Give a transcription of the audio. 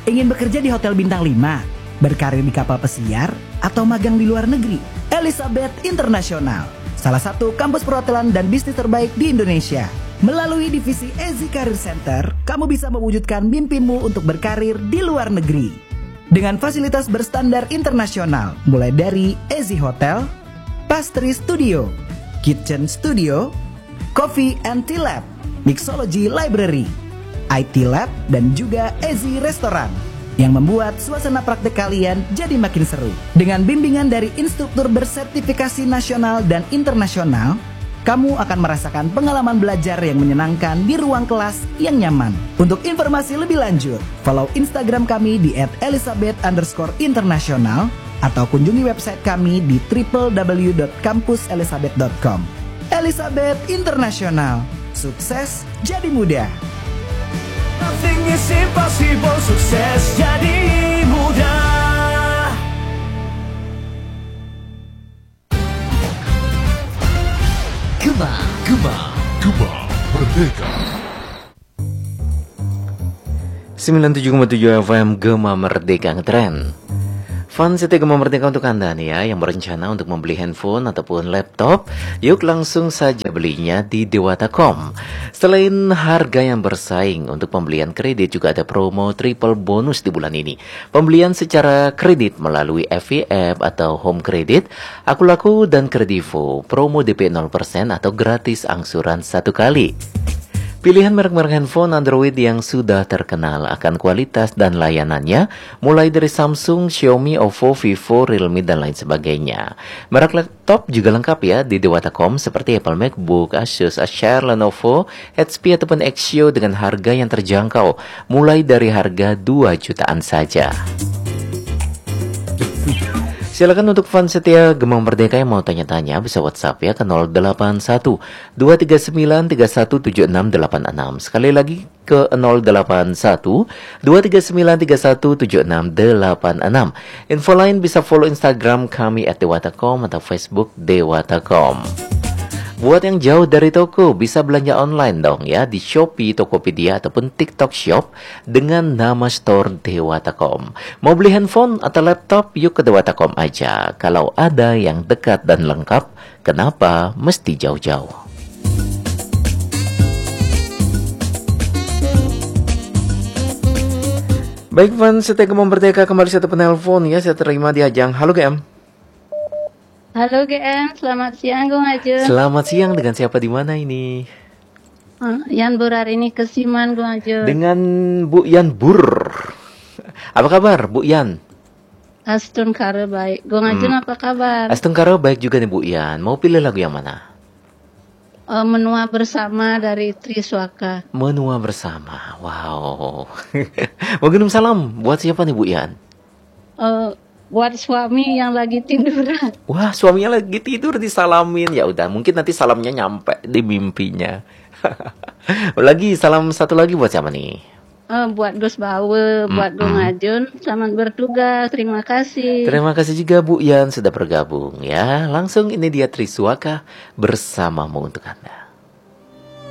Ingin bekerja di hotel bintang 5, berkarir di kapal pesiar, atau magang di luar negeri? Elizabeth International, salah satu kampus perhotelan dan bisnis terbaik di Indonesia. Melalui divisi Easy Career Center, kamu bisa mewujudkan mimpimu untuk berkarir di luar negeri. Dengan fasilitas berstandar internasional, mulai dari Easy Hotel, Pastry Studio, Kitchen Studio, Coffee and Tea Lab, Mixology Library, IT Lab, dan juga Easy Restoran yang membuat suasana praktek kalian jadi makin seru. Dengan bimbingan dari instruktur bersertifikasi nasional dan internasional, kamu akan merasakan pengalaman belajar yang menyenangkan di ruang kelas yang nyaman. Untuk informasi lebih lanjut, follow Instagram kami di @elizabeth_international atau kunjungi website kami di www.campuselizabeth.com. Elizabeth International, sukses jadi mudah. Nothing is impossible, sukses jadi mudah. Gema Merdeka. 97,7 FM Gema Merdeka Ngetren. Fun City Gema Merdeka untuk Anda nih ya yang berencana untuk membeli handphone ataupun laptop. Yuk langsung saja belinya di Dewata.com. Selain harga yang bersaing untuk pembelian kredit, juga ada promo triple bonus di bulan ini. Pembelian secara kredit melalui FVF atau Home Credit, Aku Laku dan Kredivo, promo DP 0% atau gratis angsuran 1 kali. Pilihan merek-merek handphone Android yang sudah terkenal akan kualitas dan layanannya, mulai dari Samsung, Xiaomi, Oppo, Vivo, Realme, dan lain sebagainya. Merek laptop juga lengkap ya di Dewata.com seperti Apple MacBook, Asus, Acer, Lenovo, HP ataupun Axio dengan harga yang terjangkau, mulai dari harga 2 jutaan saja. Silakan untuk fans setia Gema Merdeka yang mau tanya-tanya bisa WhatsApp ya ke 081 239 317686. Sekali lagi ke 081 239 317686. Info lain bisa follow Instagram kami @dewata.com atau Facebook Dewata.com. Buat yang jauh dari toko, bisa belanja online dong ya di Shopee, Tokopedia, ataupun TikTok Shop dengan nama store Dewata.com. Mau beli handphone atau laptop, yuk ke Dewata.com aja. Kalau ada yang dekat dan lengkap, kenapa mesti jauh-jauh? Baik fans, setia Gema Merdeka, kembali satu penelpon ya, saya terima di Ajang. Halo GM. Halo GM, selamat siang Gung Ajun. Selamat siang, dengan siapa di mana ini? Yan Bur hari ini ke Siman Gung Ajun. Dengan Bu Yan Bur. Apa kabar Bu Yan? Astun karo baik. Gung Ajun apa kabar? Astun karo baik juga nih Bu Yan. Mau pilih lagu yang mana? Menua Bersama dari Triswaka. Menua Bersama, wow. Mau kirim salam buat siapa nih Bu Yan? Buat suami yang lagi tiduran. Wah, suaminya lagi tidur disalamin. Ya udah, mungkin nanti salamnya nyampe di mimpinya. Lagi salam satu lagi buat siapa nih? Buat Gus Bawe, buat Gung Ajun, selamat bertugas. Terima kasih. Terima kasih juga Bu Yan sudah bergabung ya. Langsung ini dia Triswaka bersamamu untuk Anda.